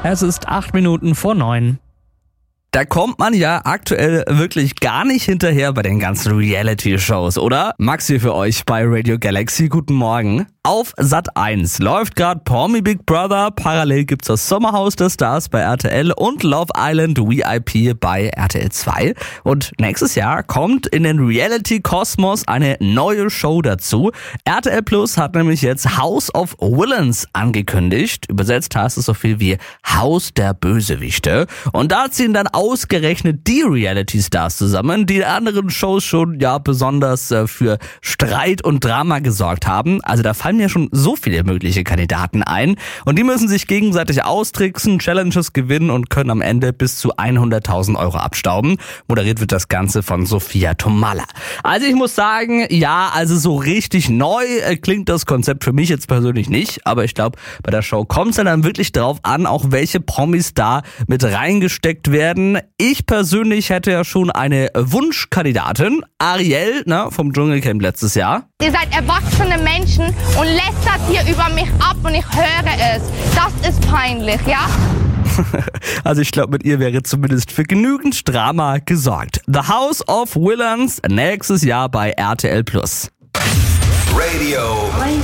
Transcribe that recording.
Es ist 8:08. Da kommt man ja aktuell wirklich gar nicht hinterher bei den ganzen Reality-Shows, oder? Max hier für euch bei Radio Galaxy. Guten Morgen. Auf Sat.1 läuft gerade Promi Big Brother, parallel gibt's das Sommerhaus der Stars bei RTL und Love Island VIP bei RTL 2. Und nächstes Jahr kommt in den Reality-Kosmos eine neue Show dazu. RTL Plus hat nämlich jetzt House of Villains angekündigt. Übersetzt heißt es so viel wie Haus der Bösewichte. Und da ziehen dann ausgerechnet die Reality-Stars zusammen, die in anderen Shows schon besonders für Streit und Drama gesorgt haben. Also da fallen mir schon so viele mögliche Kandidaten ein. Und die müssen sich gegenseitig austricksen, Challenges gewinnen und können am Ende bis zu 100.000 Euro abstauben. Moderiert wird das Ganze von Sophia Tomalla. Also ich muss sagen, also so richtig neu klingt das Konzept für mich jetzt persönlich nicht. Aber ich glaube, bei der Show kommt es dann wirklich drauf an, auch welche Promis da mit reingesteckt werden. Ich persönlich hätte ja schon eine Wunschkandidatin, Ariel, vom Dschungelcamp letztes Jahr. Ihr seid erwachsene Menschen und lästert hier über mich ab und ich höre es. Das ist peinlich, ja? Also ich glaube, mit ihr wäre zumindest für genügend Drama gesorgt. The House of Villains nächstes Jahr bei RTL Plus. Radio